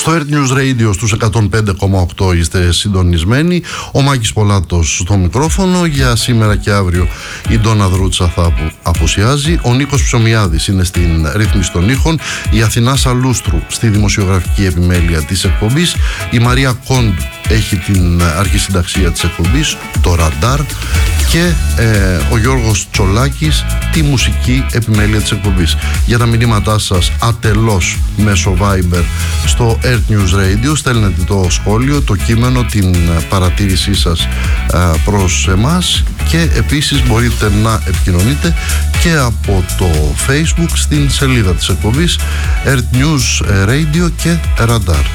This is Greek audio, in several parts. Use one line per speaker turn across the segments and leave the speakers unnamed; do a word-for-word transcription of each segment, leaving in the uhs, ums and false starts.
Στο Earth News Radio στους εκατόν πέντε κόμμα οκτώ είστε συντονισμένοι. Ο Μάκης Πολάτος στο μικρόφωνο. Για σήμερα και αύριο η Ντόνα Δρούτσα θα απουσιάζει. Ο Νίκος Ψωμιάδης είναι στην ρύθμιση των ήχων. Η Αθηνά Σαλούστρου στη δημοσιογραφική επιμέλεια της εκπομπής. Η Μαρία Κόντ έχει την αρχισυνταξία της εκπομπής, το ραντάρ. Και ε, ο Γιώργος Τσολάκης τη μουσική επιμέλεια της εκπομπής. Για τα μηνύματά σας ατελώς μέσω Viber στο Earth News Radio στέλνετε το σχόλιο, το κείμενο, την παρατήρησή σας α, προς εμάς, και επίσης μπορείτε να επικοινωνείτε και από το Facebook στην σελίδα της εκπομπής Earth News Radio και Radar.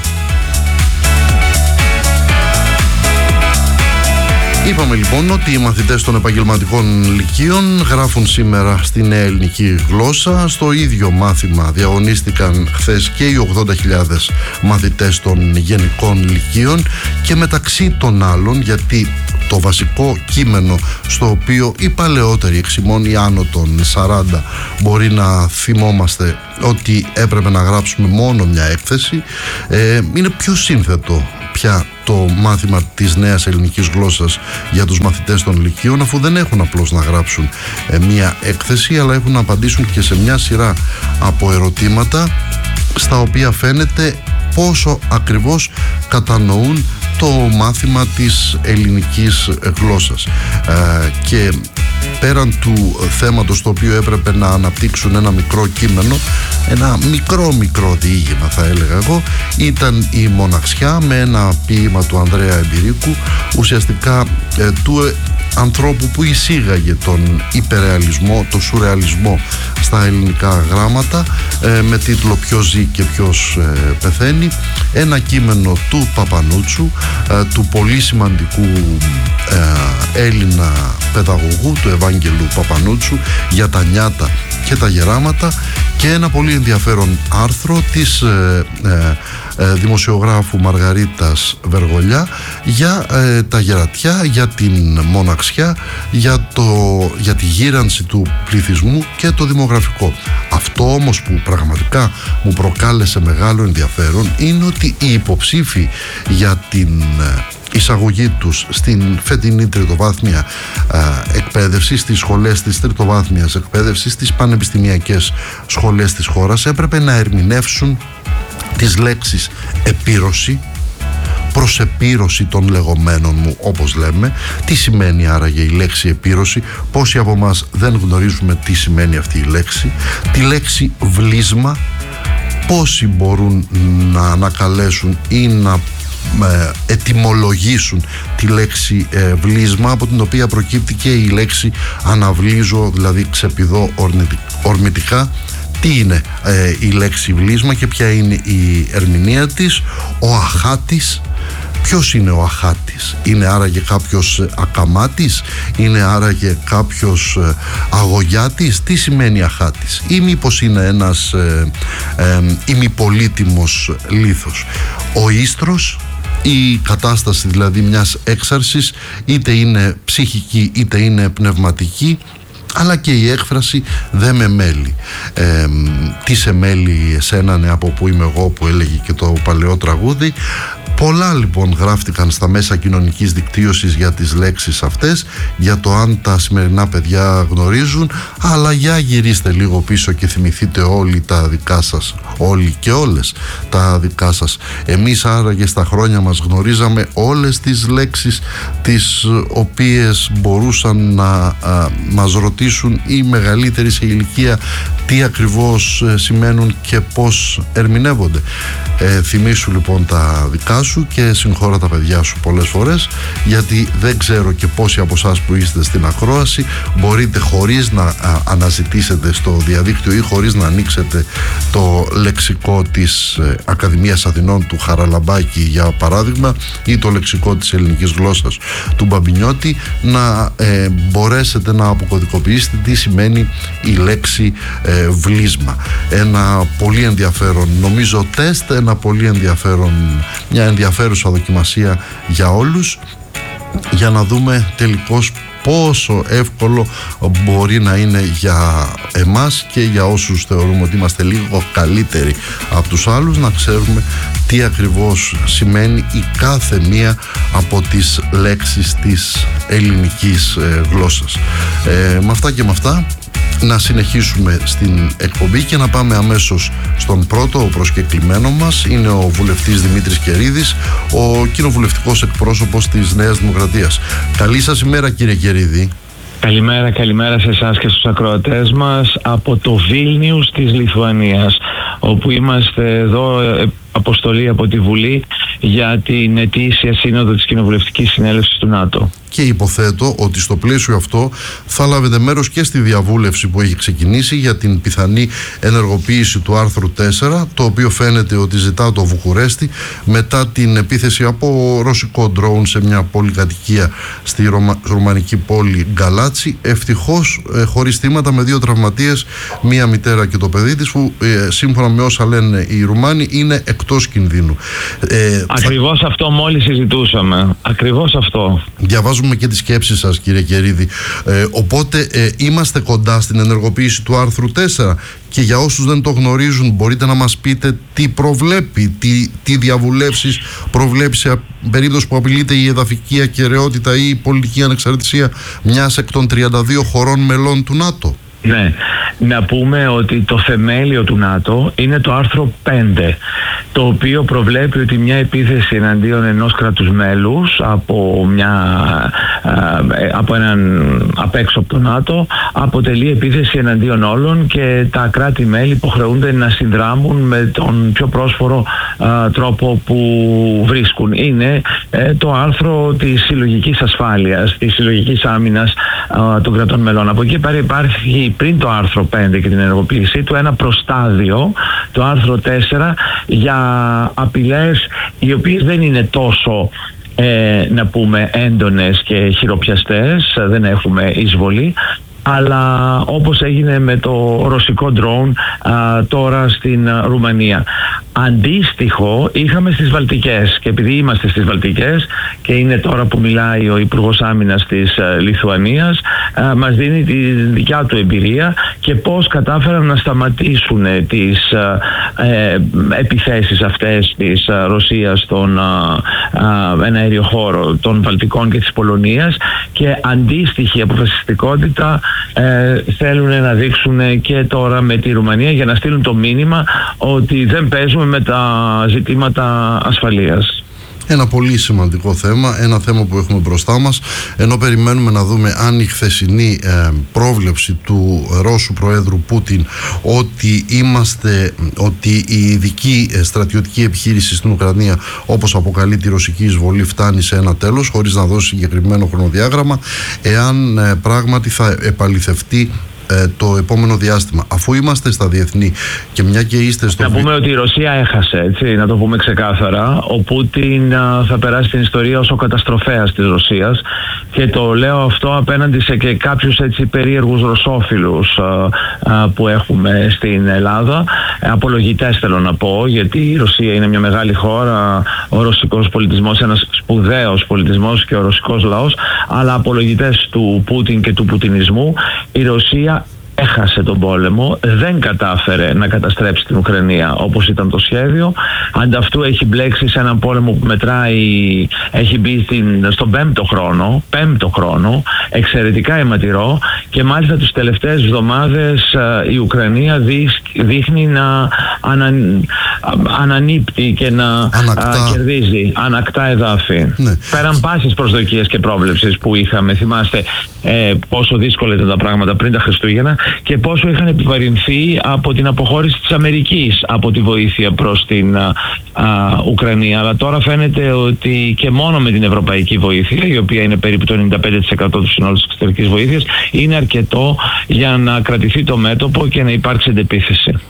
Είπαμε λοιπόν ότι οι μαθητές των επαγγελματικών λυκείων γράφουν σήμερα στη νέα ελληνική γλώσσα. Στο ίδιο μάθημα διαγωνίστηκαν χθες και οι ογδόντα χιλιάδες μαθητές των γενικών λυκείων, και μεταξύ των άλλων, γιατί το βασικό κείμενο στο οποίο οι παλαιότεροι εξημών, οι άνω των σαράντα, μπορεί να θυμόμαστε ότι έπρεπε να γράψουμε μόνο μια έκθεση, ε, είναι πιο σύνθετο πια το μάθημα της νέας ελληνικής γλώσσας για τους μαθητές των λυκείων, αφού δεν έχουν απλώς να γράψουν ε, μια έκθεση, αλλά έχουν να απαντήσουν και σε μια σειρά από ερωτήματα, στα οποία φαίνεται πόσο ακριβώς κατανοούν το μάθημα της ελληνικής γλώσσας. Ε, και πέραν του θέματος το οποίο έπρεπε να αναπτύξουν ένα μικρό κείμενο, ένα μικρό μικρό διήγημα θα έλεγα εγώ, ήταν η Μοναξιά, με ένα ποίημα του Ανδρέα Εμπειρίκου, ουσιαστικά ε, του ε, ανθρώπου που εισήγαγε τον υπερρεαλισμό, το σουρεαλισμό στα ελληνικά γράμματα, ε, με τίτλο «Ποιος ζει και ποιος ε, πεθαίνει». Ένα κείμενο του Παπανούτσου, ε, του πολύ σημαντικού ε, Έλληνα παιδαγωγού, του Ευάγγελου Παπανούτσου, για τα νιάτα και τα γεράματα, και ένα πολύ ενδιαφέρον άρθρο της ε, ε, ε, δημοσιογράφου Μαργαρίτας Βεργολιά για ε, τα γερατιά, για την μοναξιά, για, το, για τη γύρανση του πληθυσμού και το δημογραφικό. Αυτό όμως που πραγματικά μου προκάλεσε μεγάλο ενδιαφέρον είναι ότι οι υποψήφοι για την εισαγωγή τους στην φετινή τριτοβάθμια α, εκπαίδευση, στις σχολές της τριτοβάθμιας εκπαίδευσης, στις πανεπιστημιακές σχολές της χώρας, έπρεπε να ερμηνεύσουν τις λέξεις επίρρωση, προσεπίρρωση των λεγόμενων μου, όπως λέμε. Τι σημαίνει άραγε η λέξη επίρρωση? Πόσοι από μας δεν γνωρίζουμε τι σημαίνει αυτή η λέξη? Τη λέξη βλίσμα, πόσοι μπορούν να ανακαλέσουν ή να ε, ετυμολογήσουν τη λέξη ε, βλίσμα, από την οποία προκύπτει και η λέξη αναβλίζω, δηλαδή ξεπηδώ ορμητικά. Τι είναι ε, η λέξη βλίσμα και ποια είναι η ερμηνεία της? Ο αχάτης. Ποιος είναι ο αχάτης? Είναι άραγε κάποιος ακαμάτης? Είναι άραγε κάποιος αγωγιάτης? Τι σημαίνει αχάτης? Ή μήπως είναι ένας ε, ε, ημιπολίτιμος λίθος? Ο ίστρος, η κατάσταση δηλαδή μιας έξαρσης, είτε είναι ψυχική είτε είναι πνευματική, αλλά και η έκφραση «δε με μέλει». Ε, τι σε μέλει εσένανε από που είμαι εγώ, που έλεγε και το παλαιό τραγούδι. Πολλά λοιπόν γράφτηκαν στα μέσα κοινωνικής δικτύωσης για τις λέξεις αυτές, για το αν τα σημερινά παιδιά γνωρίζουν, αλλά για γυρίστε λίγο πίσω και θυμηθείτε όλοι τα δικά σας, όλοι και όλες τα δικά σας. Εμείς άραγε στα χρόνια μας γνωρίζαμε όλες τις λέξεις τις οποίες μπορούσαν να α, μας ρωτήσουν οι μεγαλύτεροι σε ηλικία τι ακριβώς σημαίνουν και πώς ερμηνεύονται. Ε, θυμήσου λοιπόν τα δικά σου και συγχώρα τα παιδιά σου πολλές φορές, γιατί δεν ξέρω και πόσοι από εσάς που είστε στην ακρόαση μπορείτε χωρίς να α, αναζητήσετε στο διαδίκτυο ή χωρίς να ανοίξετε το λεξικό της ε, Ακαδημίας Αθηνών του Χαραλαμπάκη, για παράδειγμα, ή το λεξικό της ελληνικής γλώσσας του Μπαμπινιώτη, να ε, μπορέσετε να αποκωδικοποιήσετε τι σημαίνει η λέξη ε, βλίσμα. Ένα πολύ ενδιαφέρον, νομίζω, τεστ, ένα πολύ ενδιαφέρον, μια ενδιαφέρουσα δοκιμασία για όλους, για να δούμε τελικώς πόσο εύκολο μπορεί να είναι για εμάς και για όσους θεωρούμε ότι είμαστε λίγο καλύτεροι από τους άλλους να ξέρουμε τι ακριβώς σημαίνει η κάθε μία από τις λέξεις της ελληνικής ε, γλώσσας. Ε, με αυτά και με αυτά να συνεχίσουμε στην εκπομπή και να πάμε αμέσως στον πρώτο. Ο προσκεκλημένο μας είναι ο βουλευτής Δημήτρης Κερίδης, ο κοινοβουλευτικός εκπρόσωπος της Νέας Δημοκρατίας. Καλή σας ημέρα, κύριε Κερίδη.
Καλημέρα, καλημέρα σε εσάς και στους ακροατές μας από το Βίλνιους της Λιθουανίας, όπου είμαστε εδώ αποστολή από τη Βουλή για την ετήσια σύνοδο της Κοινοβουλευτικής Συνέλευσης του ΝΑΤΟ.
Και υποθέτω ότι στο πλαίσιο αυτό θα λάβετε μέρος και στη διαβούλευση που έχει ξεκινήσει για την πιθανή ενεργοποίηση του άρθρου τέσσερα, το οποίο φαίνεται ότι ζητά το Βουκουρέστι μετά την επίθεση από ρωσικό ντρόουν σε μια πολυκατοικία στη Ρωμα... ρουμανική πόλη Γκαλάτσι. Ευτυχώς ε, χωρίς θύματα, με δύο τραυματίες, μία μητέρα και το παιδί της, που ε, σύμφωνα με όσα λένε οι Ρουμάνοι είναι εκτός κινδύνου.
Ε, Ακριβώς θα... αυτό μόλις συζητούσαμε. Ακριβώς αυτό.
Διαβάζουμε και τις σκέψεις σας, κύριε Κερίδη. Ε, οπότε ε, είμαστε κοντά στην ενεργοποίηση του άρθρου τέσσερα, και για όσους δεν το γνωρίζουν μπορείτε να μας πείτε τι προβλέπει, τι, τι διαβουλεύσεις προβλέπει σε περίπτωση που απειλείται η εδαφική ακεραιότητα ή η πολιτική ανεξαρτησία μιας εκ των τριάντα δύο χωρών μελών του ΝΑΤΟ.
Ναι, να πούμε ότι το θεμέλιο του ΝΑΤΟ είναι το άρθρο πέντε, το οποίο προβλέπει ότι μια επίθεση εναντίον ενός κράτους μέλους από, μια, από έναν απ' έξω από το ΝΑΤΟ αποτελεί επίθεση εναντίον όλων, και τα κράτη-μέλη υποχρεούνται να συνδράμουν με τον πιο πρόσφορο α, τρόπο που βρίσκουν. Είναι ε, το άρθρο της συλλογικής ασφάλειας, της συλλογικής άμυνας α, των κρατών μελών. Από εκεί πέρα υπάρχει, πριν το άρθρο πέντε και την ενεργοποίησή του, ένα προστάδιο, το άρθρο τέσσερα, για απειλές οι οποίες δεν είναι τόσο ε, να πούμε έντονες και χειροπιαστές, δεν έχουμε εισβολή, αλλά όπως έγινε με το ρωσικό ντρόουν α, τώρα στην α, Ρουμανία. Αντίστοιχο είχαμε στις Βαλτικές, και επειδή είμαστε στις Βαλτικές και είναι τώρα που μιλάει ο Υπουργός Άμυνας της α, Λιθουανίας, α, μας δίνει τη δικιά του εμπειρία και πώς κατάφεραν να σταματήσουν τις α, ε, επιθέσεις αυτές της α, Ρωσίας στον εναέριο χώρο των Βαλτικών και της Πολωνίας, και αντίστοιχη αποφασιστικότητα Ε, θέλουν να δείξουν και τώρα με τη Ρουμανία, για να στείλουν το μήνυμα ότι δεν παίζουμε με τα ζητήματα ασφαλείας.
Ένα πολύ σημαντικό θέμα, ένα θέμα που έχουμε μπροστά μας, ενώ περιμένουμε να δούμε αν η χθεσινή ε, πρόβλεψη του Ρώσου Προέδρου Πούτιν ότι είμαστε, ότι η ειδική στρατιωτική επιχείρηση στην Ουκρανία, όπως αποκαλεί τη ρωσική εισβολή, φτάνει σε ένα τέλος, χωρίς να δώσει συγκεκριμένο χρονοδιάγραμμα, εάν ε, πράγματι θα επαληθευτεί το επόμενο διάστημα, αφού είμαστε στα διεθνή και μια και είστε στο...
Να πούμε ότι η Ρωσία έχασε, έτσι, να το πούμε ξεκάθαρα. Ο Πούτιν α, θα περάσει στην ιστορία ως ο καταστροφέας της Ρωσίας, και το λέω αυτό απέναντι σε και κάποιους έτσι περίεργους ρωσόφιλους α, α, που έχουμε στην Ελλάδα. Απολογητές θέλω να πω, γιατί η Ρωσία είναι μια μεγάλη χώρα, ο ρωσικός πολιτισμός, ένας σπουδαίος πολιτισμός και ο ρωσικός λαός, αλλά απολογητές του Πούτιν και του πουτινισμού. Η Ρωσία έχασε τον πόλεμο, δεν κατάφερε να καταστρέψει την Ουκρανία όπως ήταν το σχέδιο. Ανταυτού έχει μπλέξει σε έναν πόλεμο που μετράει, έχει μπει στην, στον πέμπτο χρόνο, πέμπτο χρόνο, εξαιρετικά αιματηρό, και μάλιστα τις τελευταίες εβδομάδες η Ουκρανία δείχνει να ανα, ανανύπτει και να α, κερδίζει, ανακτά εδάφη. Ναι. Πέραν πάσης προσδοκίες και πρόβλεψης που είχαμε. Θυμάστε ε, πόσο δύσκολα ήταν τα πράγματα πριν τα Χριστούγεννα και πόσο είχαν επιβαρυνθεί από την αποχώρηση της Αμερικής από τη βοήθεια προς την α, α, Ουκρανία. Αλλά τώρα φαίνεται ότι και μόνο με την ευρωπαϊκή βοήθεια, η οποία είναι περίπου το ενενήντα πέντε τοις εκατό του συνόλου της εξωτερικής βοήθειας, είναι αρκετό για να κρατηθεί το μέτωπο και να υπάρξει αντεπίθεση.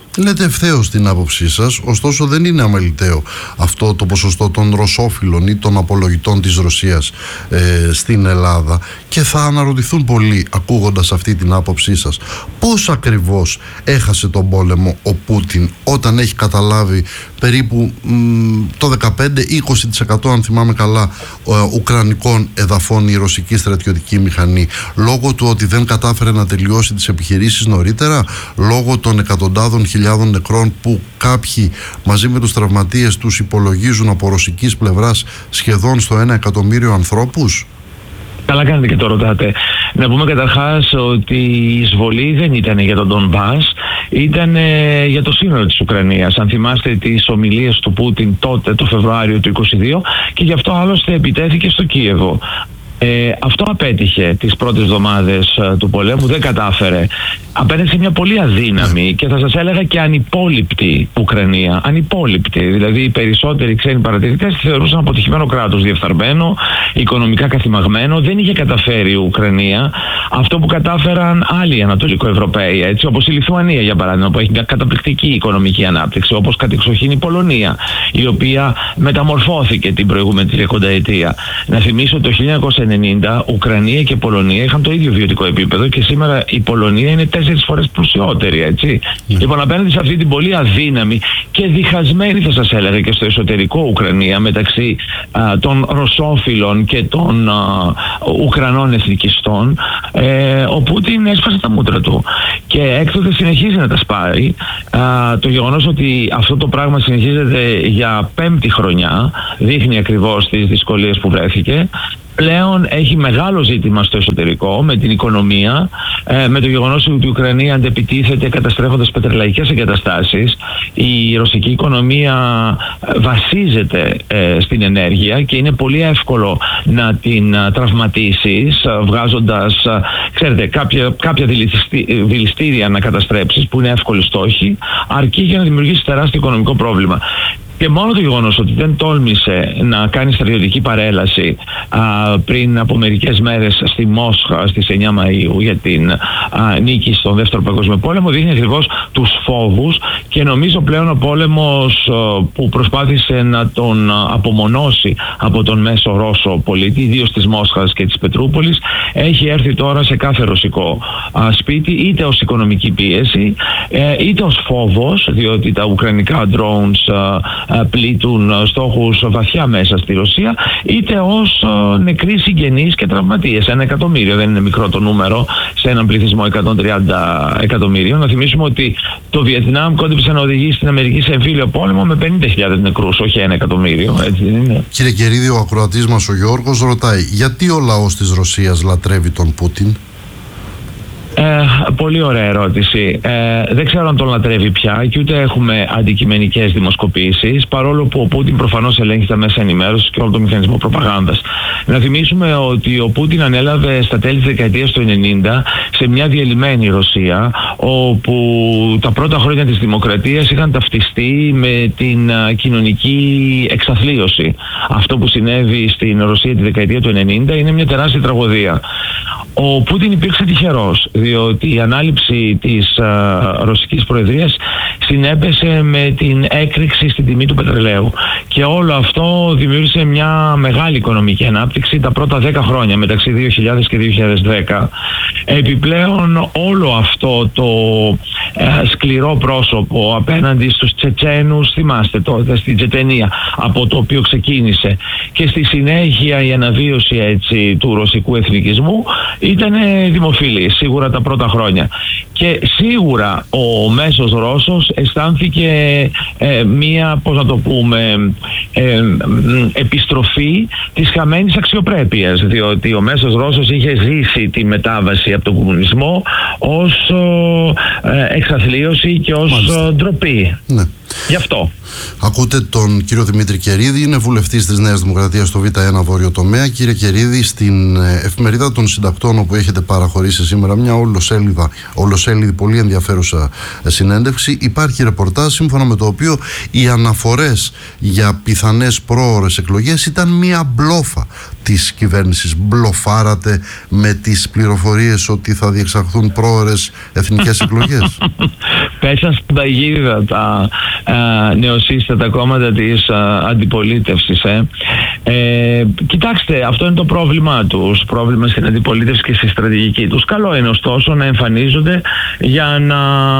Λέτε ευθέως την άποψή σας, ωστόσο δεν είναι αμεληταίο αυτό το ποσοστό των ρωσόφιλων ή των απολογητών της Ρωσίας ε, στην Ελλάδα, και θα αναρωτηθούν πολλοί ακούγοντας αυτή την άποψή σας πώς ακριβώς έχασε τον πόλεμο ο Πούτιν όταν έχει καταλάβει περίπου μ, το δεκαπέντε με είκοσι τοις εκατό, αν θυμάμαι καλά, ε, ουκρανικών εδαφών η ρωσική στρατιωτική μηχανή, λόγω του ότι δεν κατάφερε να τελειώσει τις επιχειρήσεις νωρίτερα, λόγω των εκατοντάδων χιλιάδων νεκρών που κάποιοι μαζί με τους τραυματίες τους υπολογίζουν από ρωσικής πλευράς σχεδόν στο ένα εκατομμύριο ανθρώπους?
Καλά κάνετε και το ρωτάτε. Να πούμε καταρχάς ότι η εισβολή δεν ήταν για τον Ντονμπάς, ήταν ε, για το σύνολο της Ουκρανίας. Αν θυμάστε τις ομιλίες του Πούτιν τότε το Φεβρουάριο του είκοσι δύο, και γι' αυτό άλλωστε επιτέθηκε στο Κίεβο. Ε, αυτό απέτυχε τις πρώτες εβδομάδες ε, του πολέμου, δεν κατάφερε. Απέναντι σε μια πολύ αδύναμη και θα σας έλεγα και ανυπόληπτη Ουκρανία. Ανυπόληπτη, δηλαδή οι περισσότεροι ξένοι παρατηρητές τη θεωρούσαν αποτυχημένο κράτος, διεφθαρμένο, οικονομικά καθημαγμένο. Δεν είχε καταφέρει η Ουκρανία αυτό που κατάφεραν άλλοι Ανατολικοευρωπαίοι, έτσι, όπως η Λιθουανία για παράδειγμα, που έχει μια καταπληκτική οικονομική ανάπτυξη, όπως κατεξοχήν η Πολωνία, η οποία μεταμορφώθηκε την προηγούμενη τριακονταετία. Να θυμίσω ότι το χίλια εννιακόσια ενενήντα Ουκρανία και Πολωνία είχαν το ίδιο βιωτικό επίπεδο και σήμερα η Πολωνία είναι τέσσερις φορές πλουσιότερη, έτσι. Mm. Λοιπόν, απέναντι σε αυτή την πολύ αδύναμη και διχασμένη, θα σας έλεγα, και στο εσωτερικό Ουκρανία μεταξύ α, των ρωσόφιλων και των α, Ουκρανών εθνικιστών, ε, ο Πούτιν έσπασε τα μούτρα του και έκτοτε συνεχίζει να τα σπάει. Α, το γεγονός ότι αυτό το πράγμα συνεχίζεται για πέμπτη χρονιά δείχνει ακριβώς τις δυσκολίες που βρέθηκε. Πλέον έχει μεγάλο ζήτημα στο εσωτερικό με την οικονομία, ε, με το γεγονός ότι η Ουκρανία αντεπιτίθεται καταστρέφοντας πετρελαϊκές εγκαταστάσεις. Η ρωσική οικονομία βασίζεται ε, στην ενέργεια και είναι πολύ εύκολο να την α, τραυματίσεις α, βγάζοντας α, ξέρετε, κάποια, κάποια δηληστήρια να καταστρέψεις που είναι εύκολοι στόχοι, αρκεί για να δημιουργήσει τεράστιο οικονομικό πρόβλημα. Και μόνο το γεγονός ότι δεν τόλμησε να κάνει στρατιωτική παρέλαση α, πριν από μερικές μέρες στη Μόσχα στις εννιά Μαΐου για την α, νίκη στον Δεύτερο Παγκόσμιο Πόλεμο δείχνει ακριβώς τους φόβους, και νομίζω πλέον ο πόλεμος α, που προσπάθησε να τον α, απομονώσει από τον μέσο Ρώσο πολίτη, ιδίως της Μόσχας και της Πετρούπολης, έχει έρθει τώρα σε κάθε ρωσικό α, σπίτι, είτε ως οικονομική πίεση ε, είτε ως φόβος, διότι τα ουκρανικά drones α, πλήττουν στόχους βαθιά μέσα στη Ρωσία, είτε ως νεκροί συγγενείς και τραυματίες. Ένα εκατομμύριο δεν είναι μικρό το νούμερο σε έναν πληθυσμό εκατόν τριάντα εκατομμύριων. Να θυμίσουμε ότι το Βιετνάμ κόντεψε να οδηγήσει στην Αμερική σε εμφύλιο πόλεμο με πενήντα χιλιάδες νεκρούς, όχι ένα εκατομμύριο. Έτσι δεν είναι? Κύριε
Κερίδη, ο ακροατής μας ο Γιώργος ρωτάει, γιατί ο λαός της Ρωσίας λατρεύει τον Πούτιν?
Ε, πολύ ωραία ερώτηση. Ε, δεν ξέρω αν τον λατρεύει πια και ούτε έχουμε αντικειμενικές δημοσκοπήσεις, παρόλο που ο Πούτιν προφανώς ελέγχει τα μέσα ενημέρωσης και όλο το μηχανισμό προπαγάνδας. Να θυμίσουμε ότι ο Πούτιν ανέλαβε στα τέλη της δεκαετίας του ενενήντα σε μια διελειμμένη Ρωσία, όπου τα πρώτα χρόνια της δημοκρατίας είχαν ταυτιστεί με την α, κοινωνική εξαθλίωση. Αυτό που συνέβη στην Ρωσία τη δεκαετία του ενενήντα είναι μια τεράστια τραγωδία. Ο Πούτιν υπήρξε τυχερός, διότι η ανάληψη της α, ρωσικής προεδρίας συνέπεσε με την έκρηξη στην τιμή του πετρελαίου. Και όλο αυτό δημιούργησε μια μεγάλη οικονομική ανάπτυξη τα πρώτα δέκα χρόνια, μεταξύ δύο χιλιάδες και δύο χιλιάδες δέκα. Επιπλέον όλο αυτό το ε, σκληρό πρόσωπο απέναντι στους Τσετσένους, θυμάστε τότε στην Τσετσενία, από το οποίο ξεκίνησε, και στη συνέχεια η αναβίωση έτσι του ρωσικού εθνικισμού, ήταν δημοφιλή σίγουρα τα πρώτα χρόνια. Και σίγουρα ο μέσος Ρώσος αισθάνθηκε ε, μία, πώς να το πούμε, ε, επιστροφή της χαμένης αξιοπρέπειας, διότι ο μέσος Ρώσος είχε ζήσει τη μετάβαση από τον κομμουνισμό ως ε, εξαθλίωση και ως Μάλιστα. ντροπή. Ναι. Γι' αυτό.
Ακούτε τον κύριο Δημήτρη Κερίδη, είναι βουλευτής της Νέας Δημοκρατίας στο Β ένα Βόρειο Τομέα. Κύριε Κερίδη, στην εφημερίδα των συντακτών, όπου έχετε παραχωρήσει σήμερα μια ολοσέλιδα, ολοσέλιδη πολύ ενδιαφέρουσα συνέντευξη, υπάρχει ρεπορτάζ σύμφωνα με το οποίο οι αναφορές για πιθανές πρόωρες εκλογές ήταν μια μπλόφα της κυβέρνησης. Μπλοφάρατε με τις πληροφορίες ότι θα διεξαχθούν πρόωρες εθνικές εκλογές?
πέσαν στην παγίδα τα ε, νεοσύστατα κόμματα της ε, αντιπολίτευσης. Ε. Ε, κοιτάξτε, αυτό είναι το πρόβλημά τους, πρόβλημα στην αντιπολίτευση και στη στρατηγική τους. Καλό είναι ωστόσο να εμφανίζονται για να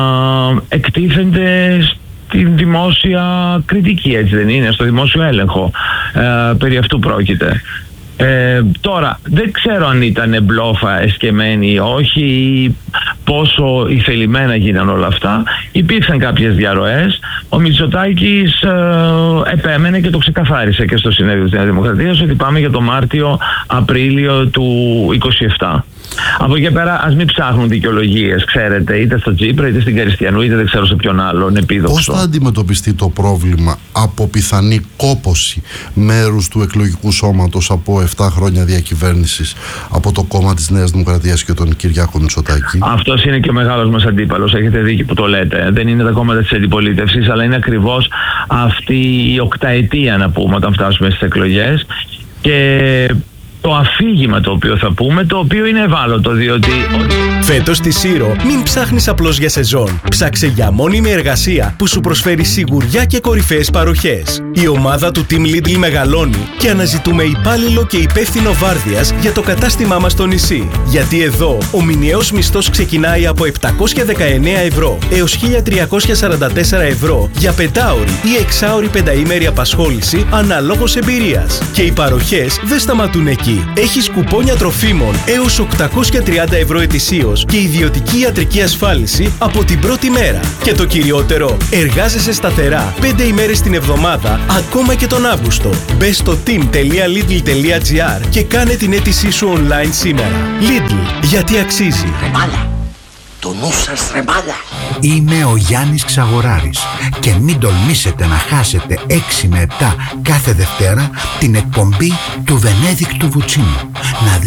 εκτίθενται στην δημόσια κριτική, έτσι δεν είναι, στο δημόσιο έλεγχο. Ε, περί αυτού πρόκειται. Ε, τώρα, δεν ξέρω αν ήταν μπλόφα εσκεμμένη ή όχι, ή πόσο ηθελημένα γίναν όλα αυτά. Υπήρξαν κάποιες διαρροές. Ο Μητσοτάκης ε, επέμενε και το ξεκαθάρισε και στο συνέδριο της Νέας Δημοκρατίας ότι πάμε για το Μάρτιο-Απρίλιο του είκοσι επτά. Από εκεί πέρα ας μην ψάχνουν δικαιολογίες, ξέρετε, είτε στο Τσίπρα είτε στην Καριστιανού είτε δεν ξέρω σε ποιον άλλον επίδοξο.
Πώς θα αντιμετωπιστεί το πρόβλημα από πιθανή κόπωση μέρους του εκλογικού σώματος από επτά χρόνια διακυβέρνησης από το κόμμα της Νέας Δημοκρατίας και τον Κυριάκο Μητσοτάκη?
Αυτός είναι και ο μεγάλος μας αντίπαλος, έχετε δίκιο που το λέτε. Δεν είναι τα κόμματα της αντιπολίτευσης, αλλά είναι ακριβώς αυτή η οκταετία, να πούμε, όταν φτάσουμε στις εκλογές. Και το αφήγημα το οποίο θα πούμε, το οποίο είναι ευάλωτο, διότι...
Φέτος στη Σύρο μην ψάχνεις απλώς για σεζόν. Ψάξε για μόνιμη εργασία που σου προσφέρει σιγουριά και κορυφαίες παροχές. Η ομάδα του Team Lidl μεγαλώνει και αναζητούμε υπάλληλο και υπεύθυνο βάρδιας για το κατάστημά μας στο νησί. Γιατί εδώ ο μηνιαίος μισθός ξεκινάει από επτακόσια δεκαεννέα ευρώ έως χίλια τριακόσια σαράντα τέσσερα ευρώ για πεντάωρη ή εξάωρη πενταήμερη απασχόληση αναλόγως εμπειρίας. Και οι παροχές δεν σταματούν εκεί. Έχεις κουπόνια τροφίμων έως οκτακόσια τριάντα ευρώ ετησίως και ιδιωτική ιατρική ασφάλιση από την πρώτη μέρα. Και το κυριότερο, εργάζεσαι σταθερά πέντε ημέρες την εβδομάδα, ακόμα και τον Αύγουστο. Μπες στο team τελεία lidl τελεία gr και κάνε την αίτησή σου online σήμερα. Lidl, γιατί αξίζει.
Ρεμπάλα, το νου σας ρεμπάλα.
Είμαι ο Γιάννης Ξαγοράρης και μην τολμήσετε να χάσετε έξι με επτά κάθε Δευτέρα την εκπομπή του Βενέδικτου Βουτσίνου. Να